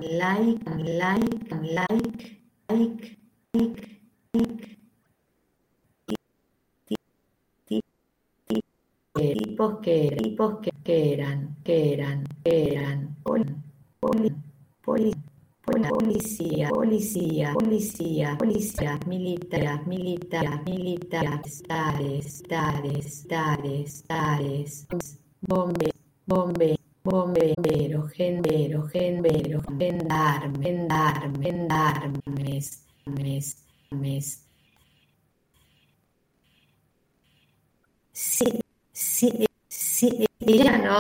tipos que eran policía, militares, bomberos, gendarmes, sí, ella no,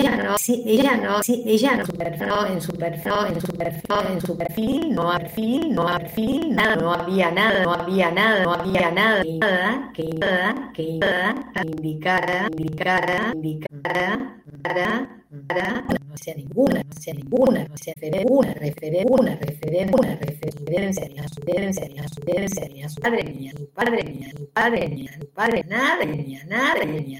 en su perfil, nada, no había nada que indicara, no hacía ninguna referencia ni a su padre, ni a su padre, nada, ni a nada, y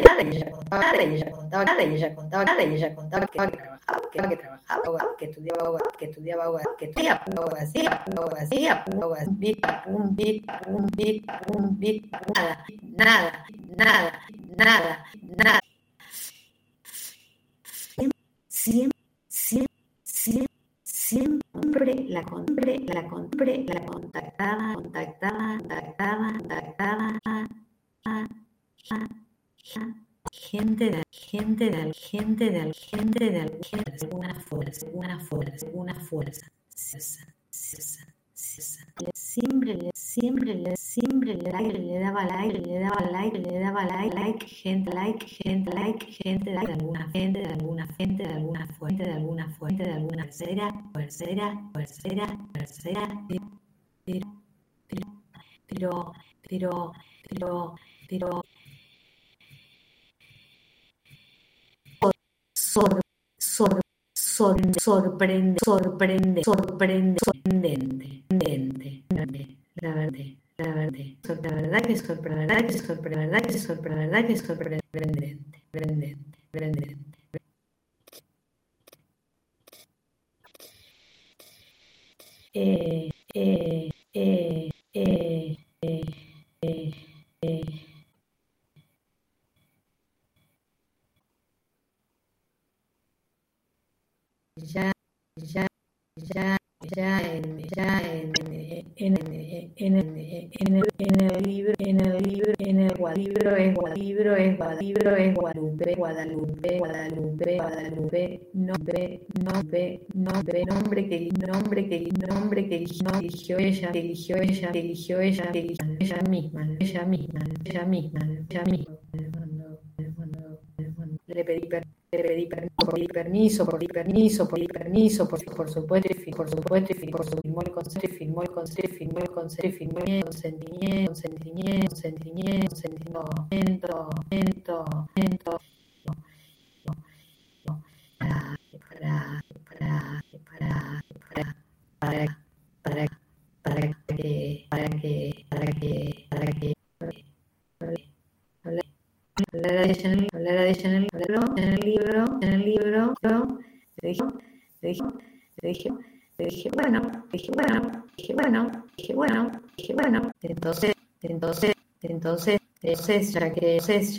ella contaba que trabajaba, que estudiaba abogacía, nada. Siempre la contactaba gente de alguna fuerza. Siempre le daba like, gente de alguna fuente, de alguna tercera, pero sorprendente. La verdad que sorprendente. En el libro es Guadalupe, nombre que eligió ella misma. Le pedí permiso, por supuesto, y firmó el consentimiento, para que hablara de ella en el libro, le dije, bueno, entonces, ya que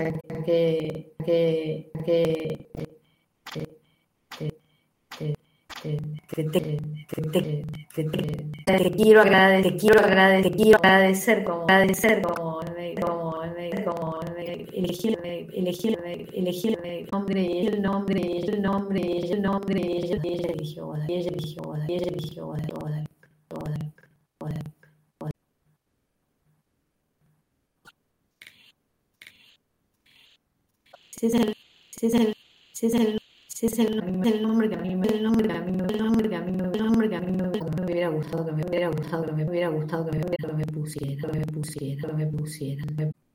te quiero agradecer como elegí el nombre y ella eligió Guadalupe. Si es el nombre que a mí me hubiera gustado que me pusieran.